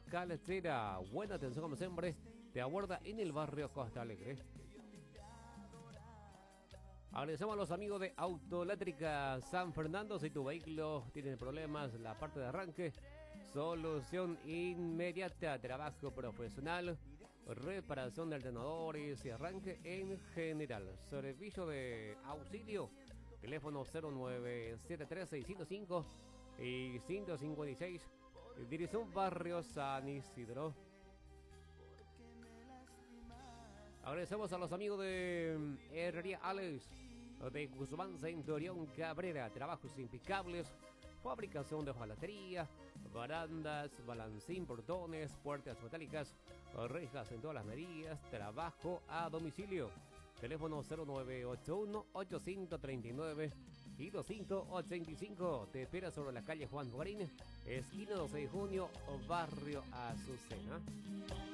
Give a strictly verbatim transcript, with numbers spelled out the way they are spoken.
Calcera. Buena atención como siempre, te aguarda en el barrio Costa Alegre. Agradecemos a los amigos de Autoeléctrica San Fernando. Si tu vehículo tiene problemas en la parte de arranque, solución inmediata, trabajo profesional, reparación de alternadores y arranque en general. Servicio de auxilio, teléfono cero nueve siete tres seis cero cinco y ciento cincuenta y seis, dirección Barrio San Isidro. Agradecemos a los amigos de Herrería Alex de Guzmán Centurión Cabrera. Trabajos impecables, fabricación de hojalatería, barandas, balancín, portones, puertas metálicas, rejas en todas las medidas. Trabajo a domicilio. Teléfono cero nueve ocho uno ocho tres nueve y doscientos ochenta y cinco. Te espera sobre la calle Juan Bogarín, esquina doce de junio, barrio Azucena.